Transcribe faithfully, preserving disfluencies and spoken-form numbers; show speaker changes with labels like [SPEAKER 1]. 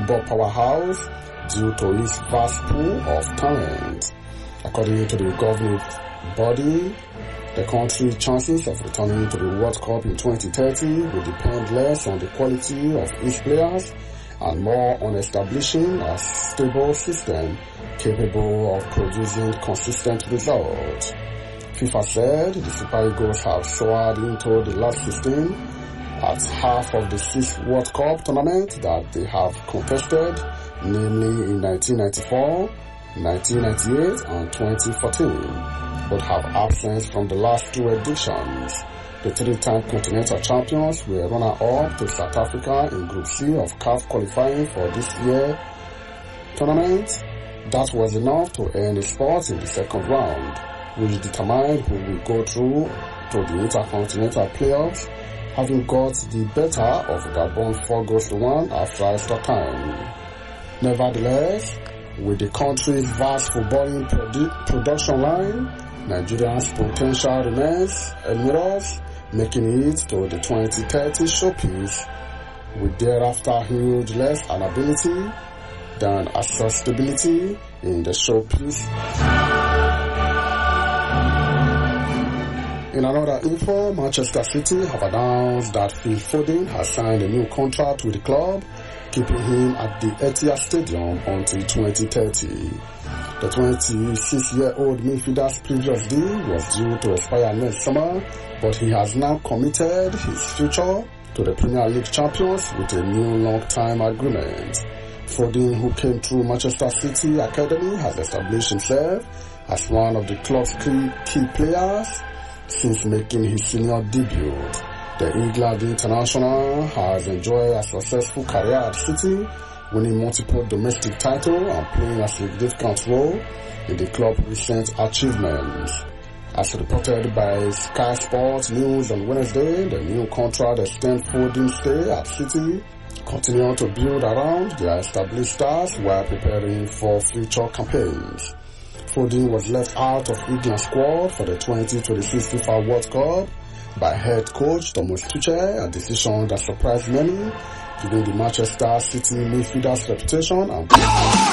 [SPEAKER 1] football powerhouse due to his vast pool of talent. According to the governing body, the country's chances of returning to the World Cup in twenty thirty will depend less on the quality of its players and more on establishing a stable system capable of producing consistent results. FIFA said the Super Eagles have soared into the last sixteen at half of the six World Cup tournaments that they have contested, namely in nineteen ninety-four, nineteen ninety-eight and twenty fourteen, but have absence from the last two editions. The three-time continental champions were runner-up to South Africa in Group C of C A F qualifying for this year's tournament. That was enough to earn a spot in the second round, which determined who will go through to the Intercontinental playoffs, having got the better of Gabon four goals to one after extra time. Nevertheless, with the country's vast footballing produ- production line, Nigeria's potential remains enormous, making it to the twenty thirty showpiece, with thereafter huge less an ability than accessibility in the showpiece. In another info, Manchester City have announced that Phil Foden has signed a new contract with the club, keeping him at the Etihad Stadium until twenty thirty. The twenty-six-year-old midfielder's previous deal was due to expire next summer, but he has now committed his future to the Premier League champions with a new long-time agreement. Foden, who came through Manchester City Academy, has established himself as one of the club's key, key players since making his senior debut. The England international has enjoyed a successful career at City, winning multiple domestic titles and playing a significant role in the club's recent achievements. As reported by Sky Sports News on Wednesday, the new contract extends Foden's stay at City, continuing to build around their established stars while preparing for future campaigns. Foden was left out of England's squad for the twenty twenty-six FIFA World Cup by head coach Thomas Tuchel, a decision that surprised many, given the Manchester City midfielder's reputation and